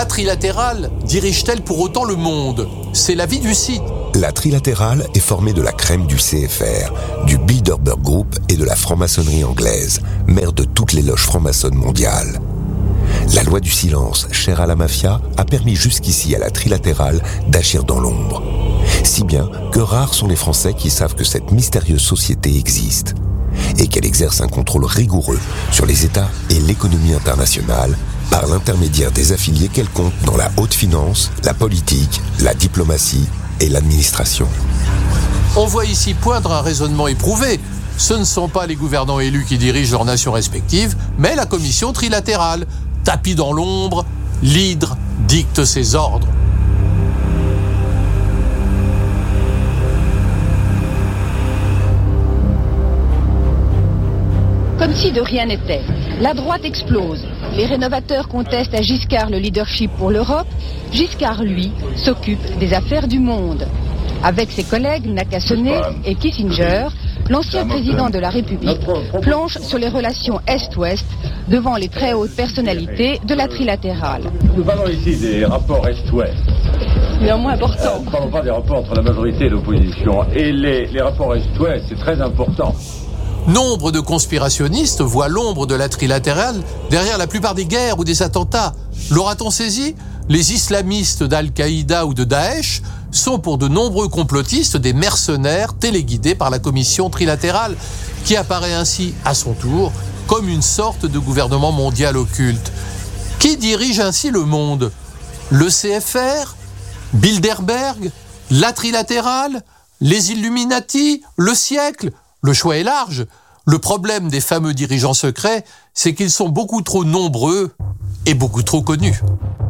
La trilatérale dirige-t-elle pour autant le monde ? C'est l'avis du site. La trilatérale est formée de la crème du CFR, du Bilderberg Group et de la franc-maçonnerie anglaise, mère de toutes les loges franc-maçonnes mondiales. La loi du silence, chère à la mafia, a permis jusqu'ici à la trilatérale d'agir dans l'ombre. Si bien que rares sont les Français qui savent que cette mystérieuse société existe et qu'elle exerce un contrôle rigoureux sur les États et l'économie internationale par l'intermédiaire des affiliés qu'elle compte dans la haute finance, la politique, la diplomatie et l'administration. On voit ici poindre un raisonnement éprouvé. Ce ne sont pas les gouvernants élus qui dirigent leurs nations respectives, mais la commission trilatérale. Tapis dans l'ombre, l'hydre dicte ses ordres. Comme si de rien n'était, la droite explose. Les rénovateurs contestent à Giscard le leadership pour l'Europe. Giscard, lui, s'occupe des affaires du monde. Avec ses collègues Nakasone et Kissinger, l'ancien président de la République planche sur les relations Est-Ouest devant les très hautes personnalités de la trilatérale. Nous parlons ici des rapports Est-Ouest. Néanmoins important. Nous ne parlons pas des rapports entre la majorité et l'opposition. Et les rapports Est-Ouest, c'est très important. Nombre de conspirationnistes voient l'ombre de la trilatérale derrière la plupart des guerres ou des attentats. L'aura-t-on saisi ? Les islamistes d'Al-Qaïda ou de Daesh sont pour de nombreux complotistes des mercenaires téléguidés par la commission trilatérale, qui apparaît ainsi, à son tour, comme une sorte de gouvernement mondial occulte. Qui dirige ainsi le monde ? Le CFR ? Bilderberg ? La trilatérale ? Les Illuminati ? Le siècle ? Le choix est large. Le problème des fameux dirigeants secrets, c'est qu'ils sont beaucoup trop nombreux et beaucoup trop connus.